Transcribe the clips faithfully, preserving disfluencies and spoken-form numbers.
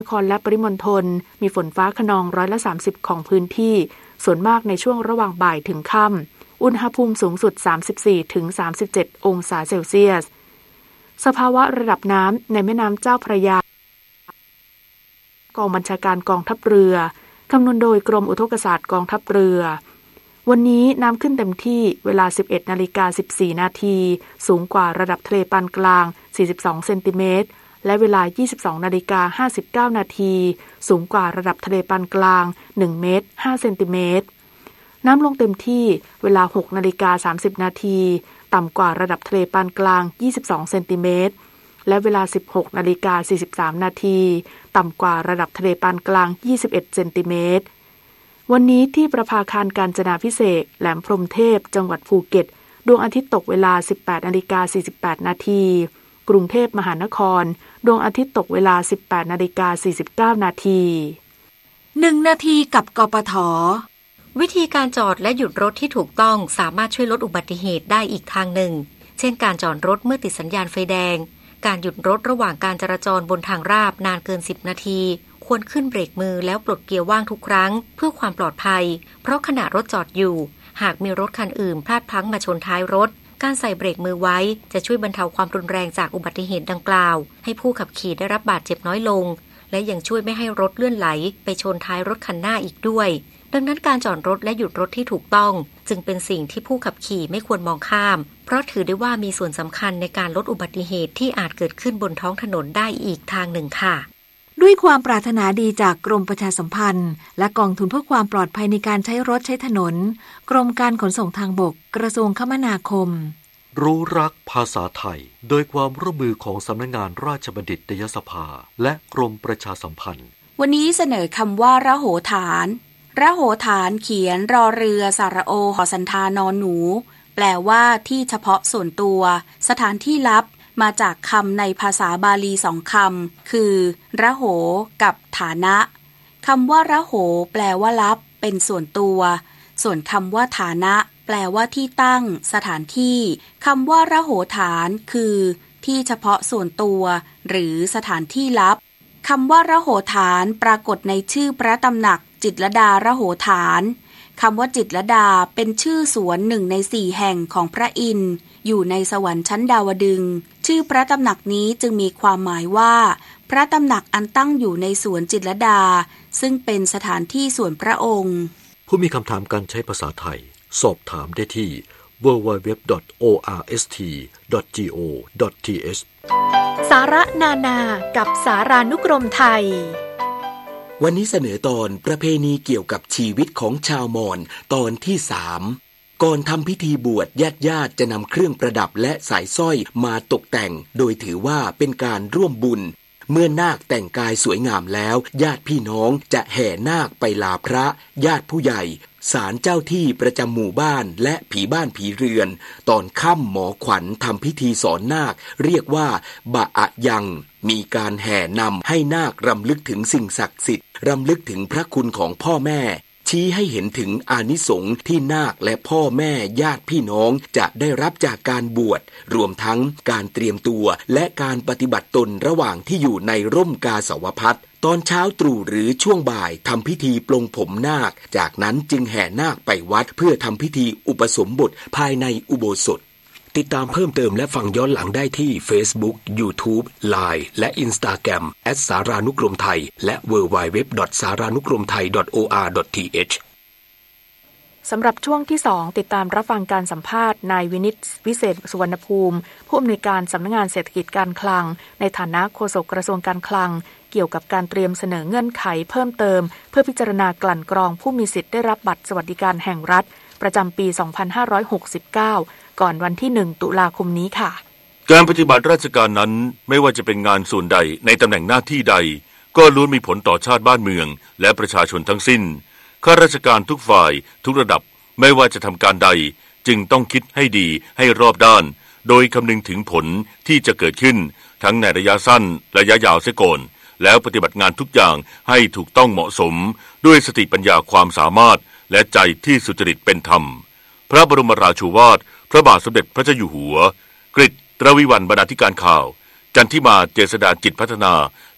ครและปริมณฑลมีฝนฟ้าคะนองร้อยละสามสิบของพื้นที่ส่วนมากในช่วงระหว่างบ่ายถึงค่ำอุณหภูมิสูงสุด สามสิบสี่ถึงสามสิบเจ็ด องศาเซลเซียสสภาวะระดับน้ำในแม่น้ำเจ้าพระยากองบัญชาการกองทัพเรือคำนวณโดยกรมอุทกศาสตร์กองทัพเรือวันนี้น้ำขึ้นเต็มที่เวลา สิบเอ็ดนาฬิกาสิบสี่นาทีสูงกว่าระดับทะเลปานกลางสี่สิบสองเซนติเมตรและเวลา ยี่สิบสองนาฬิกาห้าสิบเก้านาทีสูงกว่าระดับทะเลปานกลางหนึ่งเมตรห้าเซนติเมตรน้ำลงเต็มที่เวลา หกนาฬิกาสามสิบนาทีต่ำกว่าระดับทะเลปานกลางยี่สิบสองเซนติเมตรและเวลา สิบหกนาฬิกาสี่สิบสามนาทีต่ำกว่าระดับทะเลปานกลางยี่สิบเอ็ดเซนติเมตรวันนี้ที่ประภาคารกาญจนาภิเษกแหลมพรหมเทพจังหวัดภูเก็ตดวงอาทิตย์ตกเวลา สิบแปดนาฬิกาสี่สิบแปดนาทีกรุงเทพมหานครดวงอาทิตย์ตกเวลา สิบแปดนาฬิกาสี่สิบเก้านาทีหนึ่งนาทีกับกปท.วิธีการจอดและหยุดรถที่ถูกต้องสามารถช่วยลดอุบัติเหตุได้อีกทางหนึ่งเช่นการจอดรถเมื่อติดสัญญาณไฟแดงการหยุดรถระหว่างการจราจรบนทางราบนานเกินสิบนาทีควรขึ้นเบรกมือแล้วปลดเกียร์ว่างทุกครั้งเพื่อความปลอดภัยเพราะขณะรถจอดอยู่หากมีรถคันอื่นพลาดพลั้งมาชนท้ายรถการใส่เบรกมือไว้จะช่วยบรรเทาความรุนแรงจากอุบัติเหตุดังกล่าวให้ผู้ขับขี่ได้รับบาดเจ็บน้อยลงและยังช่วยไม่ให้รถเลื่อนไหลไปชนท้ายรถคันหน้าอีกด้วยดังนั้นการจอดรถและหยุดรถที่ถูกต้องจึงเป็นสิ่งที่ผู้ขับขี่ไม่ควรมองข้ามเพราะถือได้ว่ามีส่วนสำคัญในการลดอุบัติเหตุที่อาจเกิดขึ้นบนท้องถนนได้อีกทางหนึ่งค่ะด้วยความปรารถนาดีจากกรมประชาสัมพันธ์และกองทุนเพื่อความปลอดภัยในการใช้รถใช้ถนนกรมการขนส่งทางบกกระทรวงคมนาคมรู้รักภาษาไทยโดยความร่วมมือของสำนักงานราชบัณฑิตยสภาและกรมประชาสัมพันธ์วันนี้เสนอคำว่าระโหฐานระโหฐานเขียนรอเรือสระโอหอสันธานอนหนูแปลว่าที่เฉพาะส่วนตัวสถานที่ลับมาจากคำในภาษาบาลีสองคำคือระโหกับฐานะคำว่าระโหแปลว่าลับเป็นส่วนตัวส่วนคำว่าฐานะแปลว่าที่ตั้งสถานที่คำว่าระโหฐานคือที่เฉพาะส่วนตัวหรือสถานที่ลับคำว่าระโหฐานปรากฏในชื่อพระตำหนักจิตรลดาระโหฐานคำว่าจิตรลดาเป็นชื่อสวนหนึ่งในสี่แห่งของพระอินทร์อยู่ในสวรรค์ชั้นดาวดึงส์ชื่อพระตำหนักนี้จึงมีความหมายว่าพระตำหนักอันตั้งอยู่ในสวนจิตรลดาซึ่งเป็นสถานที่ส่วนพระองค์ผู้มีคำถามการใช้ภาษาไทยสอบถามได้ที่ ดับเบิลยู ดับเบิลยู ดับเบิลยู ดอท โอ อาร์ เอส ที ดอท จี โอ ดอท ที เอชสาระนานากับสารานุกรมไทยวันนี้เสนอตอนประเพณีเกี่ยวกับชีวิตของชาวมอญตอนที่สามก่อนทำพิธีบวชญาติญาติจะนำเครื่องประดับและสายสร้อยมาตกแต่งโดยถือว่าเป็นการร่วมบุญเมื่อนาคแต่งกายสวยงามแล้วญาติพี่น้องจะแห่นาคไปลาพระญาติผู้ใหญ่ศาลเจ้าที่ประจำหมู่บ้านและผีบ้านผีเรือนตอนค่ำหมอขวัญทำพิธีสอนนาคเรียกว่าบะอะยังมีการแห่นำให้นาครำลึกถึงสิ่งศักดิ์สิทธิ์รำลึกถึงพระคุณของพ่อแม่ชี้ให้เห็นถึงอานิสงส์ที่นาคและพ่อแม่ญาติพี่น้องจะได้รับจากการบวชรวมทั้งการเตรียมตัวและการปฏิบัติตนระหว่างที่อยู่ในร่มกาสาวพัสต์ตอนเช้าตรู่หรือช่วงบ่ายทำพิธีปลงผมนาคจากนั้นจึงแห่นาคไปวัดเพื่อทำพิธีอุปสมบทภายในอุโบสถติดตามเพิ่มเติมและฟังย้อนหลังได้ที่ Facebook YouTube ไลน์ และ Instagram แอท สารานุกรมไทยและ ดับเบิลยู ดับเบิลยู ดับเบิลยู ดอท สารานุกรมไทย ดอท โอ อาร์ ดอท ที เอชสำหรับช่วงที่สองติดตามรับฟังการสัมภาษณ์นายวินิตวิเศษสุวรรณภูมิผู้อำนวยการสำนักงานเศรษฐกิจการคลังในฐานะโฆษกกระทรวงการคลังเกี่ยวกับการเตรียมเสนอเงื่อนไขเพิ่มเติมเพื่อพิจารณากลั่นกรองผู้มีสิทธิ์ได้รับบัตรสวัสดิการแห่งรัฐประจำปีสองพันห้าร้อยหกสิบเก้าก่อนวันที่หนึ่งตุลาคมนี้ค่ะการปฏิบัติราชการนั้นไม่ว่าจะเป็นงานส่วนใดในตำแหน่งหน้าที่ใดก็ล้วนมีผลต่อชาติบ้านเมืองและประชาชนทั้งสิ้นข้าราชการทุกฝ่ายทุกระดับไม่ว่าจะทำการใดจึงต้องคิดให้ดีให้รอบด้านโดยคำนึงถึงผลที่จะเกิดขึ้นทั้งในระยะสั้นระยะยาวเสียก่อนแล้วปฏิบัติงานทุกอย่างให้ถูกต้องเหมาะสมด้วยสติปัญญาความสามารถและใจที่สุจริตเป็นธรรมพระบรมราโชวาทพระบาทสมเด็จพระเจ้าอยู่หัวกฤษ ตรวิวัลย์บรรณาธิการข่าวจันทิมาเจษฎาจิตพัฒนาและ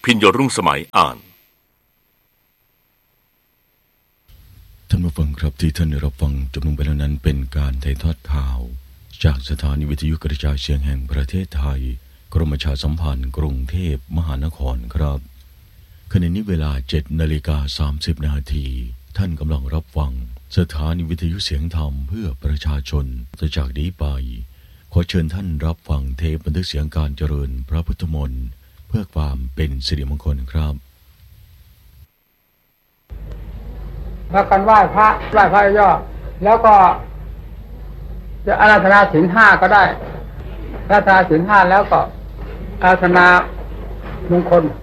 พิญโยรุ่งสมัยอ่านท่านผู้ฟังครับที่ท่านได้รับฟังจบลงไปแล้วนั้นเป็นการถ่ายทอดข่าวจากสถานีวิทยุกระจายเสียงแห่งประเทศไทยกรมประชาสัมพันธ์กรุงเทพมหานครครับขณะนี้เวลา เจ็ดนาฬิกาสามสิบนาทีท่านกำลังรับฟังสถานีวิทยุเสียงธรรมเพื่อประชาชนต่อจากนี้ไปขอเชิญท่านรับฟังเทปบันทึกเสียงการเจริญพระพุทธมนต์เพื่อความเป็นสิริมงคลครับพากันไหว้พระไหว้พระย่อแล้วก็จะอาราธนาศีลห้าก็ได้อาราธนาศีลห้าแล้วก็อาราธนามงคล